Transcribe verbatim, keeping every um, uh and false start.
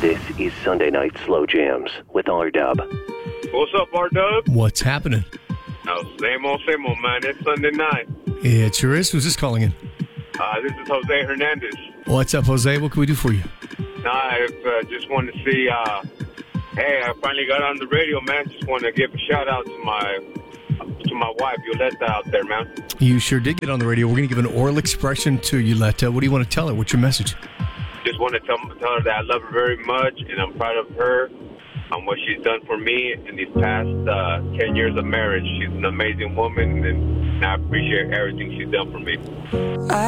This is Sunday Night Slow Jams with R-Dub. What's up, R-Dub? What's happening? Oh, same old, same old, man. It's Sunday night. Yeah, it sure is. Who's this calling in? Uh, this is Jose Hernandez. What's up, Jose? What can we do for you? Nah, I uh, just wanted to see, uh, hey, I finally got on the radio, man. Just want to give a shout-out to my to my wife, Yoletta, out there, man. You sure did get on the radio. We're going to give an oral expression to Yoletta. What do you want to tell her? What's your message? Just want to tell, tell her that I love her very much, and I'm proud of her on what she's done for me in these past uh, ten years of marriage. She's an amazing woman, and I appreciate everything she's done for me.